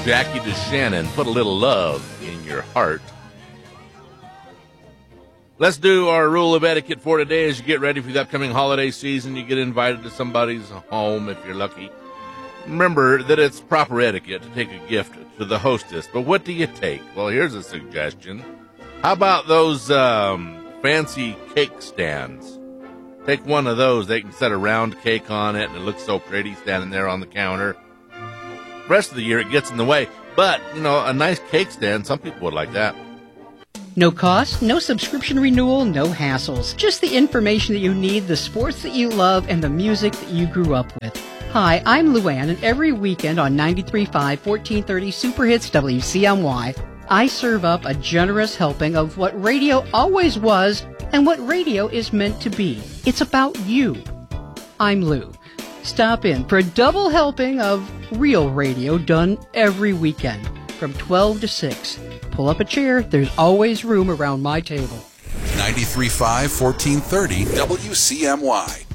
Jackie DeShannon. Put a little love in your heart. Let's do our rule of etiquette for today. As you get ready for the upcoming holiday season, you get invited to somebody's home if you're lucky. Remember that it's proper etiquette to take a gift to the hostess. But what do you take? Well, here's a suggestion. How about those fancy cake stands? Take one of those. They can set a round cake on it, and it looks so pretty standing there on the counter. The rest of the year, it gets in the way. But, a nice cake stand, some people would like that. No cost, no subscription renewal, no hassles. Just the information that you need, the sports that you love, and the music that you grew up with. Hi, I'm Luann, and every weekend on 93.5, 1430 Super Hits WCMY, I serve up a generous helping of what radio always was and what radio is meant to be. It's about you. I'm Lou. Stop in for a double helping of real radio done every weekend from 12 to 6. Pull up a chair. There's always room around my table. 93.5, 1430 WCMY.